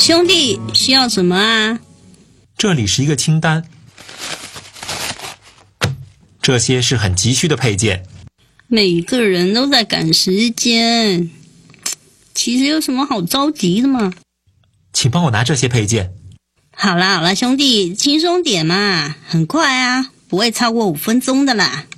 兄弟，需要什么啊？ 这里是一个清单，这些是很急需的配件。 每个人都在赶时间，其实有什么好着急的吗？ 请帮我拿这些配件。 好啦，兄弟，轻松点嘛，很快啊，不会超过5分钟的啦。